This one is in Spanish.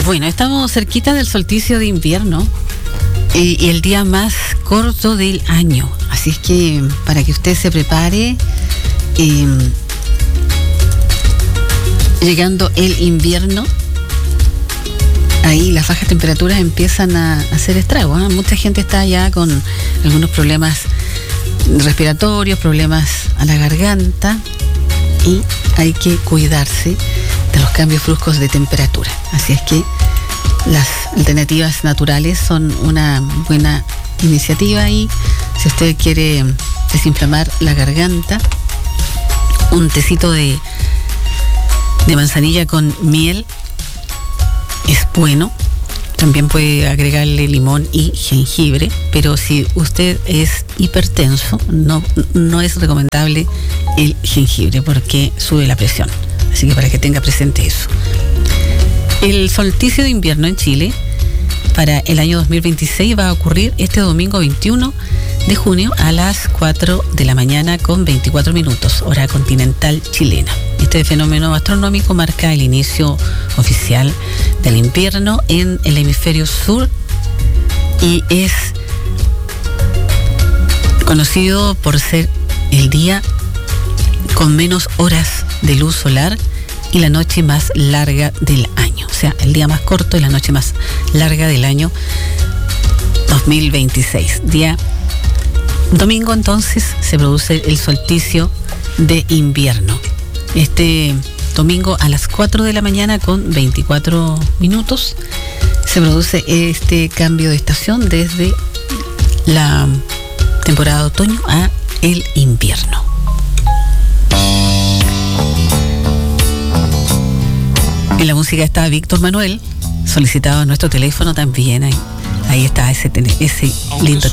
Bueno, estamos cerquita del solsticio de invierno y el día más corto del año. Así es que para que usted se prepare, llegando el invierno, ahí las bajas temperaturas empiezan a hacer estragos, ¿eh? Mucha gente está ya con algunos problemas respiratorios, problemas a la garganta, y hay que cuidarse de los cambios bruscos de temperatura. Así es que las alternativas naturales son una buena iniciativa, y si usted quiere desinflamar la garganta, un tecito de manzanilla con miel es bueno. También puede agregarle limón y jengibre, pero si usted es hipertenso, no es recomendable el jengibre porque sube la presión. Así que para que tenga presente eso. El solsticio de invierno en Chile para el año 2026 va a ocurrir este domingo 21 de junio a las 4 de la mañana con 24 minutos, hora continental chilena. Este fenómeno astronómico marca el inicio oficial del invierno en el hemisferio sur y es conocido por ser el día con menos horas de luz solar y la noche más larga del año. O sea, el día más corto y la noche más larga del año 2026. Día domingo, entonces, se produce el solsticio de invierno. Este domingo a las 4 de la mañana con 24 minutos se produce este cambio de estación desde la temporada de otoño a el invierno. En la música está Víctor Manuel, solicitado a nuestro teléfono también. Ahí está ese lindo